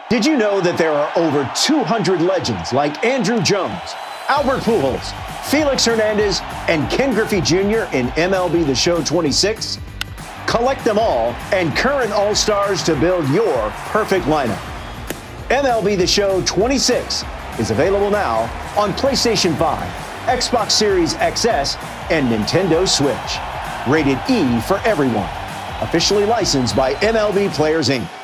Did you know that there are over 200 legends like Andruw Jones, Albert Pujols, Felix Hernandez, and Ken Griffey Jr. in MLB The Show 26? Collect them all and current All-Stars to build your perfect lineup. MLB The Show 26 is available now on PlayStation 5, Xbox Series XS, and Nintendo Switch. Rated E for everyone. Officially licensed by MLB Players, Inc.